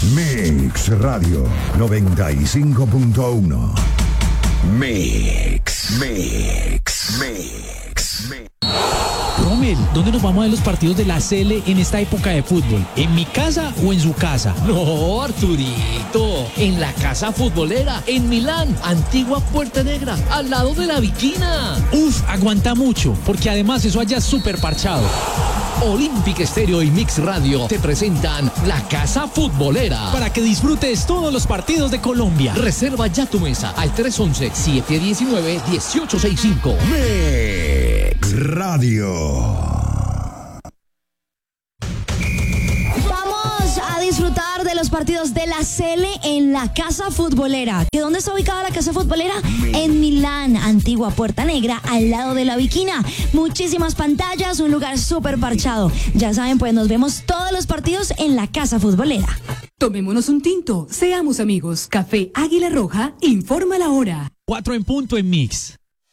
Mix Radio 95.1. Mix. Rommel, ¿dónde nos vamos a ver los partidos de la CL en esta época de fútbol? ¿En mi casa o en su casa? No, Arturito, en la casa futbolera, en Milán, antigua Puerta Negra, al lado de la Viquina. Uf, aguanta mucho, porque además eso allá es súper parchado. Olímpica Estéreo y Mix Radio te presentan la Casa Futbolera. Para que disfrutes todos los partidos de Colombia. Reserva ya tu mesa al 311-719-1865. Mix Radio. Vamos a disfrutar de los partidos de la CL en la Casa Futbolera. ¿Que dónde está ubicada la Casa Futbolera? En Milán, antigua Puerta Negra, al lado de la Viquina. Muchísimas pantallas, un lugar súper parchado. Ya saben, pues nos vemos todos los partidos en la Casa Futbolera. Tomémonos un tinto, seamos amigos. Café Águila Roja, informa la hora. 4 en punto en Mix.